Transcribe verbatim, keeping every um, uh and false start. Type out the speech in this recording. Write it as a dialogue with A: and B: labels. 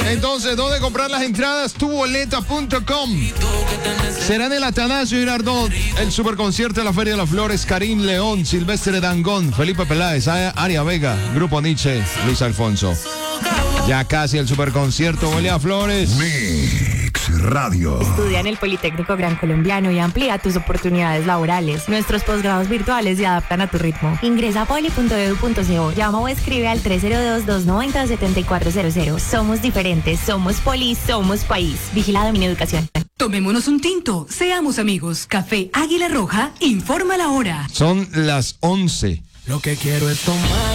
A: Entonces, ¿dónde comprar las entradas? tu boleta punto com. Será en el Atanasio Girardot, el superconcierto de la Feria de las Flores, Karim León, Silvestre Dangond, Felipe Peláez, Aria Vega, Grupo Nietzsche, Luis Alfonso. Ya casi el superconcierto, huele a flores.
B: Mix Radio.
C: Estudia en el Politécnico Gran Colombiano y amplía tus oportunidades laborales. Nuestros posgrados virtuales se adaptan a tu ritmo. Ingresa a poli punto e d u punto co. Llama o escribe al tres cero dos, dos nueve cero, siete cuatro cero cero. Somos diferentes, somos Poli, somos país. Vigilado Mineducación.
D: Tomémonos un tinto, seamos amigos. Café Águila Roja, informa la hora.
A: Son las once.
E: Lo que quiero es tomar